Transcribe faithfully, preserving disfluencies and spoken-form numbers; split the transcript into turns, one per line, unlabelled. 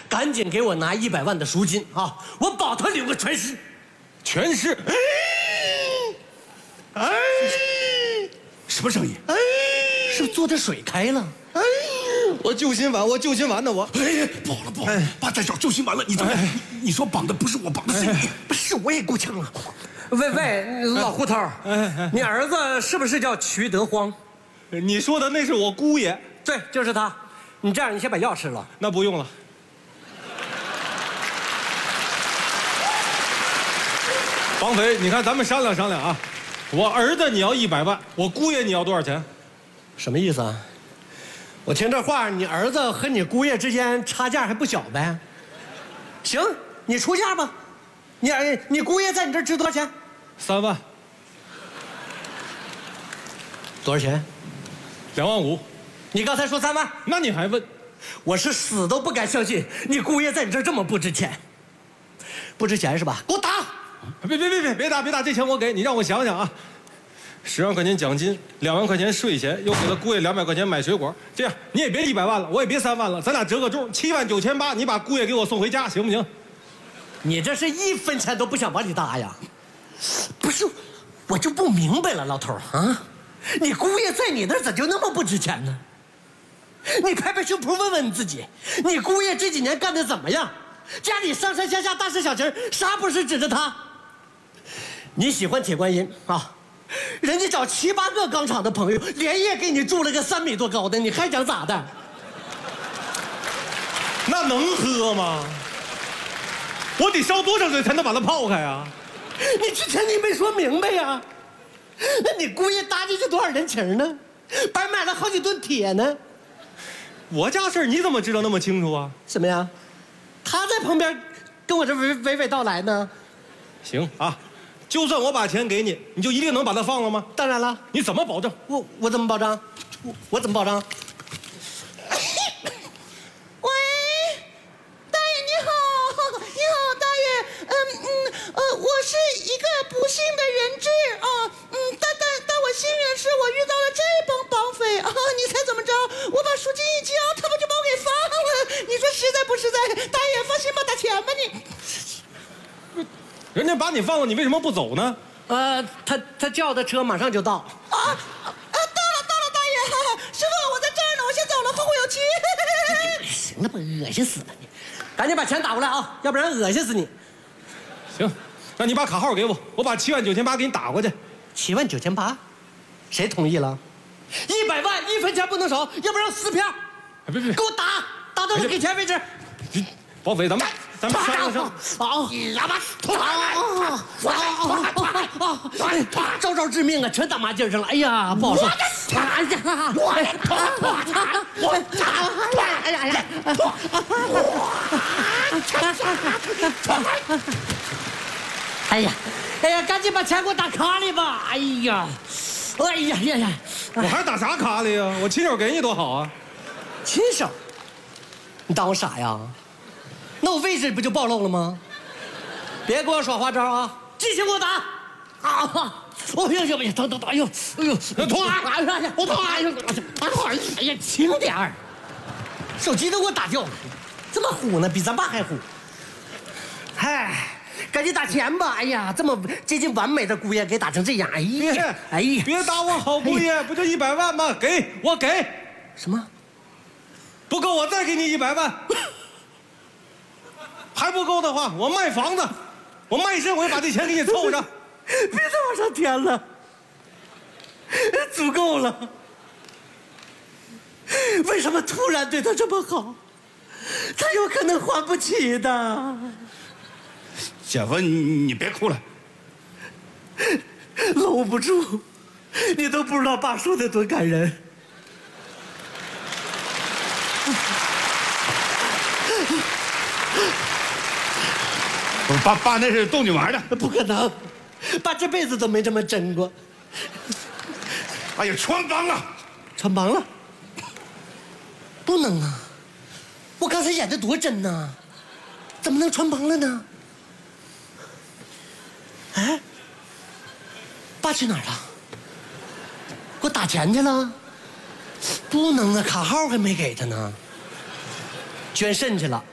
赶紧给我拿一百万的赎金啊！我保他留个全尸。
全尸。哎，哎，什么声音？哎，
是不是做的水开了？
哎，我救心丸，我救心丸呢，我。
哎，不好了不好了，爸在找救心丸了，你怎么？你你说绑的不是我，绑的是你，
不是我也够呛了。喂喂，老胡头，你儿子是不是叫瞿德荒？
你说的那是我姑爷。
对，就是他。你这样，你先把药吃了。
那不用了。绑匪，你看咱们商量商量啊，我儿子你要一百万，我姑爷你要多少钱？
什么意思啊？我听这话，你儿子和你姑爷之间差价还不小呗？行，你出价吧。你儿你姑爷在你这儿值多少钱？
三万。
多少钱？
两万五。
你刚才说三万，
那你还问？
我是死都不敢相信你姑爷在你这儿这么不值钱。不值钱是吧？给我打！
别别别别别打别打，这钱我给你，让我想想啊。十万块钱奖金，两万块钱税钱，又给他姑爷两百块钱买水果。这样你也别一百万了，我也别三万了，咱俩折个中，七万九千八，你把姑爷给我送回家，行不行？
你这是一分钱都不想往里搭呀？不是，我就不明白了，老头啊，你姑爷在你那儿咋就那么不值钱呢？你拍拍胸脯问问你自己，你姑爷这几年干的怎么样？家里上上下下大事小情啥不是指着他？你喜欢铁观音啊？人家找七八个钢厂的朋友，连夜给你铸了个三米多高的，你还想咋的？
那能喝吗？我得烧多少水才能把它泡开啊？
你之前你没说明白呀？那你姑爷搭进去多少人情呢？白买了好几吨铁呢。
我家事儿你怎么知道那么清楚啊？
什么呀？他在旁边跟我这娓娓娓道来呢。
行啊，就算我把钱给你，你就一定能把它放了吗？
当然了。
你怎么保证？
我我怎么保障？我我怎么保障？
喂，大爷你好，你好大爷，嗯嗯呃，我是一个不幸的人质啊，嗯，但但但我幸运是我遇到了这帮绑匪啊，你猜怎么着？我把赎金一交，他们就把我给放了，你说实在不实在？大爷放心吧，打钱吧你。
人家把你放了，你为什么不走呢？
呃，他他叫的车马上就到。
啊啊，到了到了，大爷，师傅我在这儿呢，我先走了，后会有期。
行了吧，恶心死了你！赶紧把钱打过来啊，要不然恶心死你。
行，那你把卡号给我，我把七万九千八给你打过去。
七万九千八，谁同意了？一百万一分钱不能少，要不然撕票。
别别，
给我打，打到我给钱为止。
绑匪，咱们咱们商量商量。
好，哑巴，招招致命啊，全打麻筋上了。哎呀，不好说。哎呀，我我哎呀呀！哎呀，哎呀，赶紧把钱给我打卡里吧！哎呀，哎呀呀呀！
我还打啥卡里呀？我亲手给你多好啊！
亲手？你当我傻呀？那我位置不就暴露了吗？别给我耍花招啊！继续给我打！啊！哦呀呀呀！等等等！哎呦哎呦！痛啊！哎呀！我痛啊！哎呦！哎呀，轻点儿！手机都给我打掉了，这么虎呢？比咱爸还虎！嗨，赶紧打钱吧！哎呀，这么接近完美的姑爷给打成这样，哎呀！哎呀！
别打我好姑爷，不就一百万吗？给我给！
什么？
不够我再给你一百万。还不够的话，我卖房子，我卖身，我也把这钱给你凑上。
别再往上添了，足够了。为什么突然对他这么好？他有可能还不起的。
姐夫，你你别哭了，
搂不住，你都不知道爸说的多感人。
爸爸那是逗你玩的，
不可能，爸这辈子都没这么真过。
哎呀，穿帮了，
穿帮了，不能啊！我刚才演的多真呐，怎么能穿帮了呢？哎，爸去哪儿了？给我打钱去了？不能啊，卡号还没给他呢。捐肾去了。